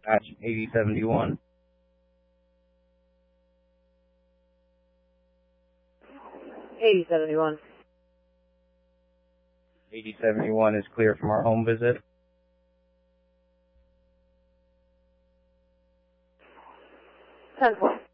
Dispatch 8071. 8071. 8071 is clear from our home visit. 10-4.